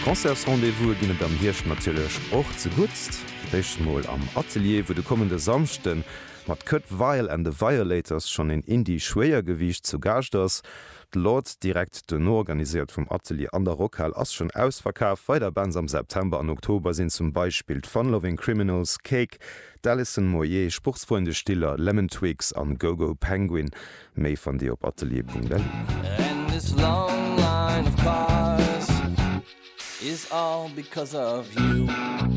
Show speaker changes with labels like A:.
A: Konzersrendezvous ginnen am Hirsch natürlich auch zu gutzt. Dech mal am Atelier, wo de kommende Samsten mat Kurt Weil and the Violators schon in Indie Schwergewicht zu Gast ass. Lord direkt den organisiert vom Atelier an der Rockhall ass schon ausverkauf. Weiter Bands am September an Oktober sind zum Beispiel Fun Loving Criminals, Cake, Dallison Moyer, Spruchsfreunde Stiller, Lemon Twigs an Go-Go Penguin. Méi van Di op Atelier.de.
B: And this long line of cars is all because of you.